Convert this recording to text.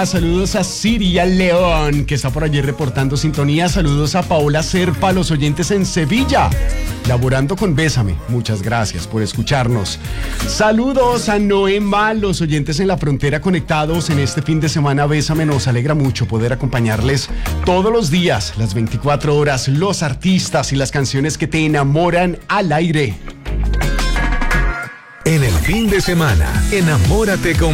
Saludos a Siria León, que está por allí reportando sintonía. Saludos a Paola Serpa, los oyentes en Sevilla, laborando con Bésame. Muchas gracias por escucharnos. Saludos a Noema, los oyentes en la frontera conectados en este fin de semana. Bésame, nos alegra mucho poder acompañarles todos los días, las 24 horas, los artistas y las canciones que te enamoran al aire. En el fin de semana, enamórate con